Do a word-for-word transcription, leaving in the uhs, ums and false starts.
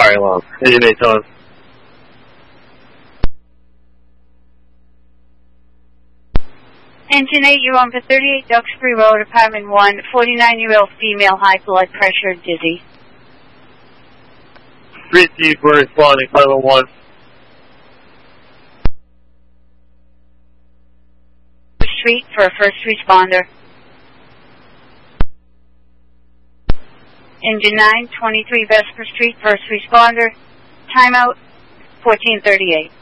fire alarm. Engine eight's on. Engine eight, you're on for thirty-eight Duxbury Road, apartment one, forty-nine-year-old female, high blood pressure, dizzy. Three Chief, we're responding, five one one. Street for a first responder. Engine nine, twenty-three Vesper Street, first responder. Timeout, fourteen thirty-eight.